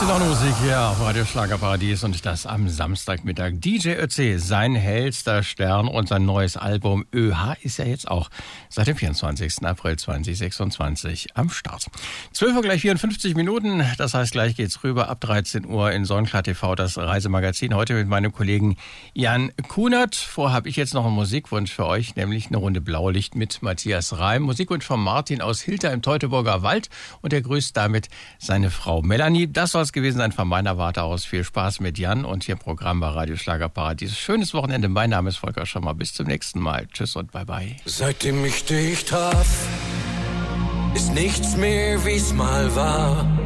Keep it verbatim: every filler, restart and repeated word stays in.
Gute Laune Musik hier auf Radio Schlagerparadies und das am Samstagmittag. D J Ötzi, sein hellster Stern und sein neues Album ÖH ist ja jetzt auch seit dem vierundzwanzigsten April zweitausendsechsundzwanzig am Start. zwölf Uhr gleich vierundfünfzig Minuten, das heißt gleich geht's rüber ab dreizehn Uhr in Sonnenklar T V, das Reisemagazin. Heute mit meinem Kollegen Jan Kunert. Vorher habe ich jetzt noch einen Musikwunsch für euch, nämlich eine Runde Blaulicht mit Matthias Reim. Musikwunsch von Martin aus Hilter im Teutoburger Wald und er grüßt damit seine Frau Melanie. Das soll es gewesen sein von meiner Warte aus. Viel Spaß mit Jan und hier im Programm bei Radio Schlagerparadies. Schönes Wochenende. Mein Name ist Volker Schommer. Bis zum nächsten Mal. Tschüss und bye bye. Seitdem ich dich traf, ist nichts mehr, wie's mal war.